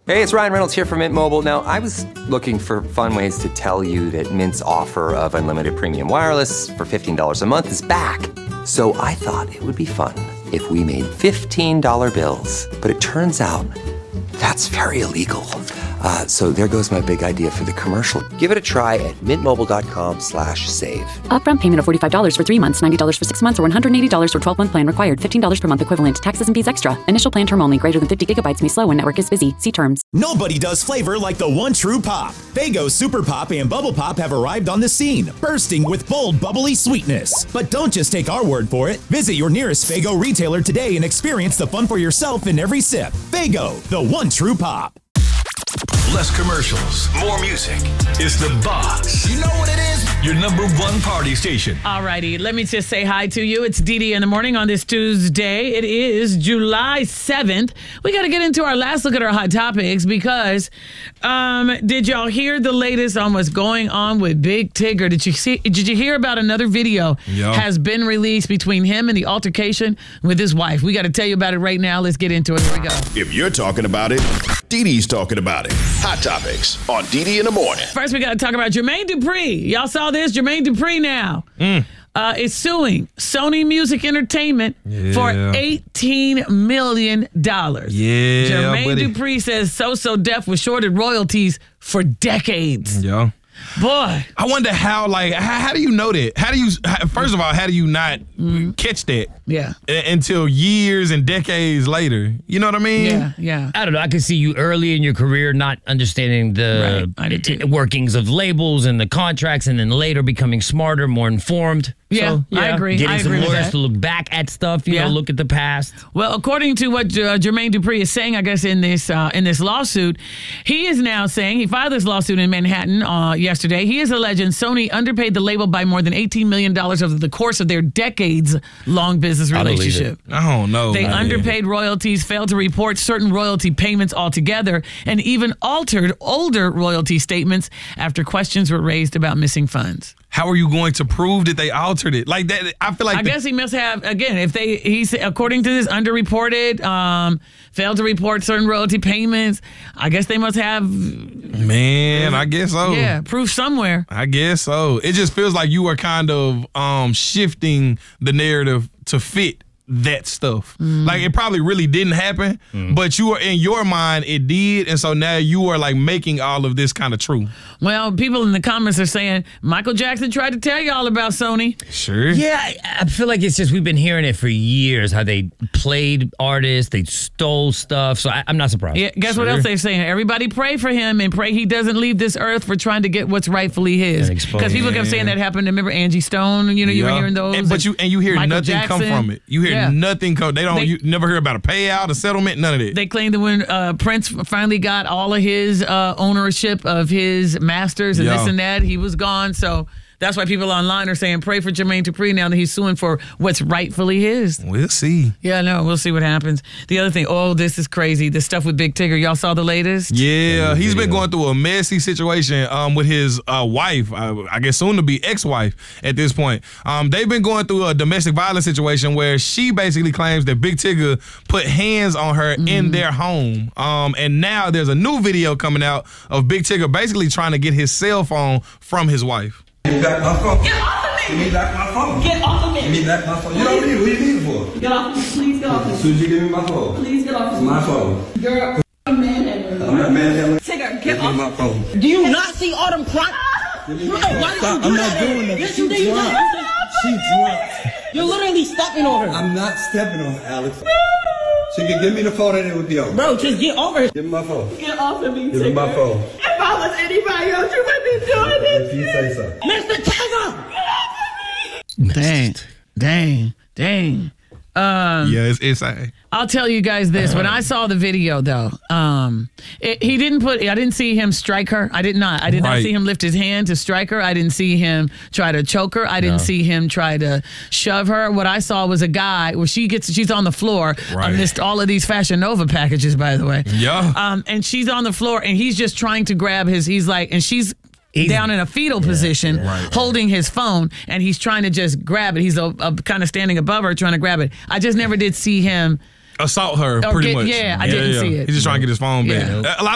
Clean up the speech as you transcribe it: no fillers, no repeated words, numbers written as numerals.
Hey, it's Ryan Reynolds here from Mint Mobile. Now, I was looking for fun ways to tell you that Mint's offer of unlimited premium wireless for $15 a month is back. So I thought it would be fun if we made $15 bills. But it turns out that's very illegal. So there goes my big idea for the commercial. Give it a try at mintmobile.com/save. Upfront payment of $45 for 3 months, $90 for 6 months, or $180 for 12-month plan required. $15 per month equivalent. Taxes and fees extra. Initial plan term only. Greater than 50 gigabytes may slow when network is busy. See terms. Nobody does flavor like the one true pop. Faygo Super Pop and Bubble Pop have arrived on the scene, bursting with bold, bubbly sweetness. But don't just take our word for it. Visit your nearest Faygo retailer today and experience the fun for yourself in every sip. Faygo, the one true pop. Less commercials, more music. It's The Box. You know what it is? Your #1 party station. All righty, let me just say hi to you. It's Dee Dee in the morning on this Tuesday. It is July 7th. We got to get into our last look at our hot topics because did y'all hear the latest on what's going on with Big Tigger? Did you hear about another video has been released between him and the altercation with his wife? We got to tell you about it right now. Let's get into it. Here we go. If you're talking about it, Dee Dee's talking about it. Hot Topics on Dee Dee in the morning. First, we got to talk about Jermaine Dupri. Y'all saw this? Jermaine Dupri now is suing Sony Music Entertainment for $18 million. Yeah, Jermaine Dupri says So Def was shorted royalties for decades. Yeah. Boy. I wonder how do you know that? First of all, how do you not catch that? Yeah. Until years and decades later. You know what I mean? Yeah. I don't know. I can see you early in your career not understanding the workings of labels and the contracts, and then later becoming smarter, more informed. Yeah, I agree. Getting some with lawyers that. to look back at stuff, you know, look at the past. Well, according to what Jermaine Dupri is saying, I guess in this lawsuit, he is now saying he filed this lawsuit in Manhattan yesterday. He is alleging Sony underpaid the label by more than $18 million over the course of their decades-long business relationship. I don't know. They underpaid royalties, failed to report certain royalty payments altogether, and even altered older royalty statements after questions were raised about missing funds. How are you going to prove that they altered it? Like that, I feel like... I guess he must have, again, he's according to this, underreported, failed to report certain royalty payments. I guess they must have... Man, I guess so. Yeah, proof somewhere. I guess so. It just feels like you are kind of shifting the narrative to fit that stuff. Like it probably really didn't happen, but you are in your mind it did, and so now you are like making all of this kind of true. Well, people in the comments are saying Michael Jackson tried to tell y'all about Sony. Sure. Yeah, I feel like it's just we've been hearing it for years, how they played artists, they stole stuff, so I'm not surprised. Yeah, guess what else they're saying? Everybody pray for him and pray he doesn't leave this earth for trying to get what's rightfully his. Because people kept saying that happened. Remember Angie Stone? You know, you were hearing those. And you hear Michael nothing Jackson. come from it. You hear nothing come. You never hear about a payout, a settlement, none of that. They claimed that when Prince finally got all of his ownership of his masters and this and that, he was gone. So that's why people online are saying pray for Jermaine Dupri now that he's suing for what's rightfully his. We'll see. Yeah, no, we'll see what happens. The other thing, this is crazy. The stuff with Big Tigger. Y'all saw the latest? Yeah, he's been going through a messy situation with his wife, I guess soon to be ex-wife at this point. They've been going through a domestic violence situation where she basically claims that Big Tigger put hands on her in their home. And now there's a new video coming out of Big Tigger basically trying to get his cell phone from his wife. Give me back my phone. Get off of me! Give me back my phone. Get off of me! Give me back my phone. You don't need it. What you need it for? Get off of me. Please get off of me. As soon as you give me my phone. Please get off of It's me. my phone. Girl, I'm manhandling. I'm not manhandling. Tigger, Give get me off. my phone. Do you not see all them crime? Give me Why my phone. did you Stop. do I'm that? not doing that. Yes, you She did. drunk. She drunk. You're literally stepping on her. I'm not stepping on her, Alex. She could give me the phone and it would be over. Bro, just get over her. Give me my phone. Get off of me, Give me my Tigger. phone. If I was anybody else, you wouldn't be doing this. If you say so. Mr. Tigger! Dang. Yeah, it's I'll tell you guys this. When I saw the video, though, I didn't see him strike her. I did not see him lift his hand to strike her. I didn't see him try to choke her. I didn't see him try to shove her. What I saw was a guy where she's on the floor amidst all of these Fashion Nova packages, by the way. Yeah. And she's on the floor and he's just trying to grab she's down in a fetal position, holding his phone, and he's trying to just grab it. He's kind of standing above her, trying to grab it. I just never did see him assault her, pretty much. Yeah, I didn't see it. He's just trying to get his phone back. A lot